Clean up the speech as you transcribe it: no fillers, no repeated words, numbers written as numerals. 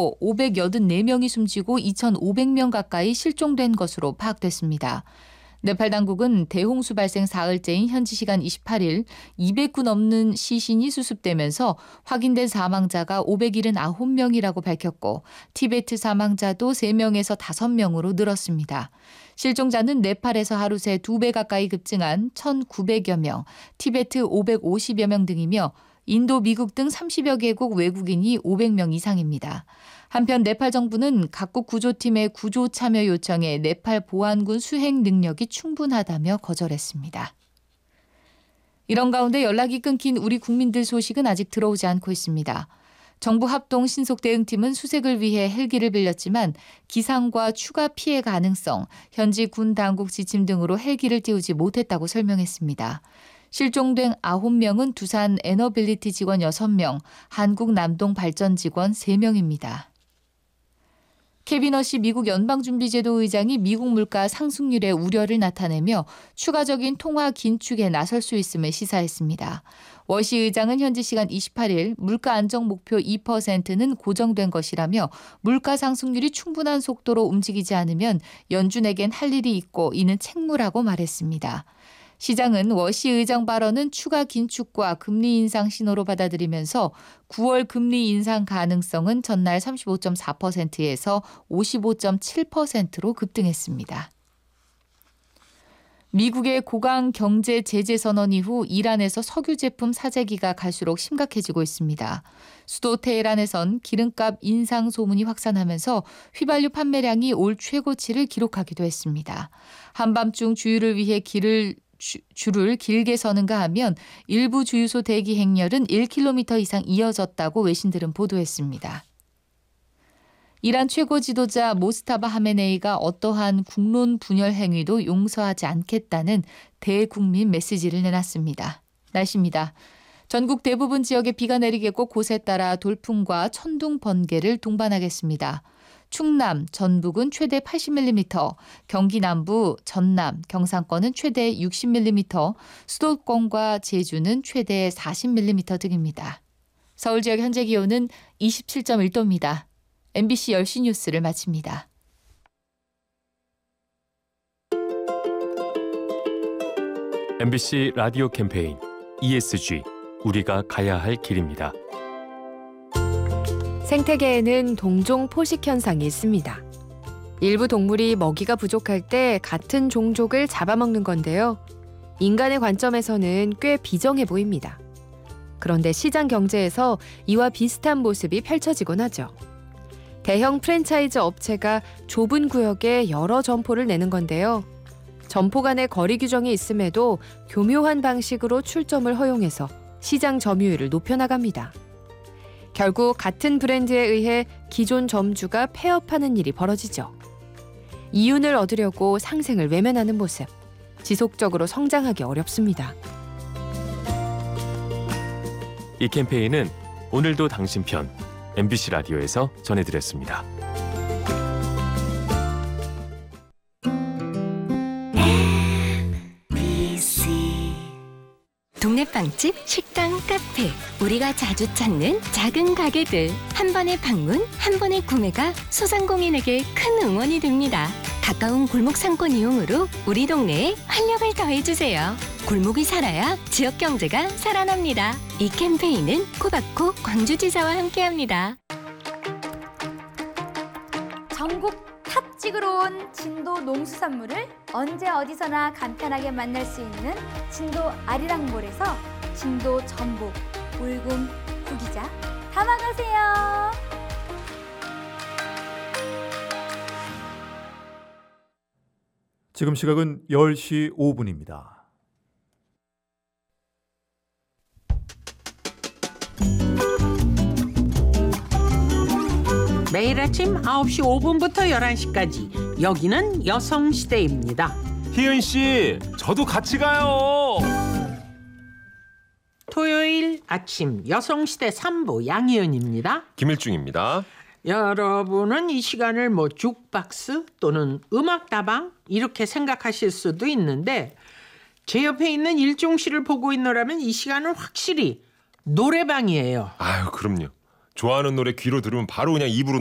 이후 584명이 숨지고 2,500명 가까이 실종된 것으로 파악됐습니다. 네팔 당국은 대홍수 발생 사흘째인 현지 시간 28일 200구 넘는 시신이 수습되면서 확인된 사망자가 579명이라고 밝혔고 티베트 사망자도 3명에서 5명으로 늘었습니다. 실종자는 네팔에서 하루 새 2배 가까이 급증한 1,900여 명, 티베트 550여 명 등이며 인도, 미국 등 30여 개국 외국인이 500명 이상입니다. 한편 네팔 정부는 각국 구조팀의 구조 참여 요청에 네팔 보안군 수행 능력이 충분하다며 거절했습니다. 이런 가운데 연락이 끊긴 우리 국민들 소식은 아직 들어오지 않고 있습니다. 정부 합동 신속대응팀은 수색을 위해 헬기를 빌렸지만 기상과 추가 피해 가능성, 현지 군 당국 지침 등으로 헬기를 띄우지 못했다고 설명했습니다. 실종된 9명은 두산 에너빌리티 직원 6명, 한국 남동 발전 직원 3명입니다. 케빈 허시 미국 연방준비제도 의장이 미국 물가 상승률에 우려를 나타내며 추가적인 통화 긴축에 나설 수 있음을 시사했습니다. 워시 의장은 현지 시간 28일 물가 안정 목표 2%는 고정된 것이라며 물가 상승률이 충분한 속도로 움직이지 않으면 연준에겐 할 일이 있고 이는 책무라고 말했습니다. 시장은 워시 의장 발언은 추가 긴축과 금리 인상 신호로 받아들이면서 9월 금리 인상 가능성은 전날 35.4%에서 55.7%로 급등했습니다. 미국의 고강 경제 제재 선언 이후 이란에서 석유 제품 사재기가 갈수록 심각해지고 있습니다. 수도 테헤란에선 기름값 인상 소문이 확산하면서 휘발유 판매량이 올 최고치를 기록하기도 했습니다. 한밤중 주유를 위해 줄을 길게 서는가 하면 일부 주유소 대기 행렬은 1km 이상 이어졌다고 외신들은 보도했습니다. 이란 최고 지도자 모스타바 하메네이가 어떠한 국론 분열 행위도 용서하지 않겠다는 대국민 메시지를 내놨습니다. 날씨입니다. 전국 대부분 지역에 비가 내리겠고 곳에 따라 돌풍과 천둥, 번개를 동반하겠습니다. 충남, 전북은 최대 80mm, 경기 남부, 전남, 경상권은 최대 60mm, 수도권과 제주는 최대 40mm 등입니다. 서울 지역 현재 기온은 27.1도입니다. MBC 10시 뉴스를 마칩니다. MBC 라디오 캠페인 ESG, 우리가 가야 할 길입니다. 생태계에는 동종 포식 현상이 있습니다. 일부 동물이 먹이가 부족할 때 같은 종족을 잡아먹는 건데요. 인간의 관점에서는 꽤 비정해 보입니다. 그런데 시장 경제에서 이와 비슷한 모습이 펼쳐지곤 하죠. 대형 프랜차이즈 업체가 좁은 구역에 여러 점포를 내는 건데요. 점포 간의 거리 규정이 있음에도 교묘한 방식으로 출점을 허용해서 시장 점유율을 높여나갑니다. 결국 같은 브랜드에 의해 기존 점주가 폐업하는 일이 벌어지죠. 이윤을 얻으려고 상생을 외면하는 모습, 지속적으로 성장하기 어렵습니다. 이 캠페인은 오늘도 당신 편 MBC 라디오에서 전해드렸습니다. 동네 빵집, 식당, 카페, 우리가 자주 찾는 작은 가게들. 한 번의 방문, 한 번의 구매가 소상공인에게 큰 응원이 됩니다. 가까운 골목 상권 이용으로 우리 동네에 활력을 더해주세요. 골목이 살아야 지역 경제가 살아납니다. 이 캠페인은 코바코 광주지사와 함께합니다. 전국 탑 찍으러 온 진도 농수산물을 언제 어디서나 간편하게 만날 수 있는 진도 아리랑몰에서 진도 전복, 울금, 구기자 담아가세요. 지금 시각은 10시 5분입니다. 매일 아침 9시 5분부터 11시까지 여기는 여성시대입니다. 희은씨, 저도 같이 가요. 토요일 아침 여성시대 3부 양희은입니다. 김일중입니다. 여러분은 이 시간을 뭐 죽박스 또는 음악다방 이렇게 생각하실 수도 있는데 제 옆에 있는 일중 씨를 보고 있노라면 이 시간은 확실히 노래방이에요. 아유, 그럼요. 좋아하는 노래 귀로 들으면 바로 그냥 입으로